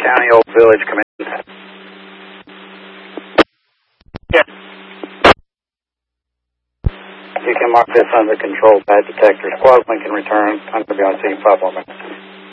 County, Old Village, come in. Yeah. You can mark this under control bad detector. Squad can return. I'm going to be on scene 5 more minutes.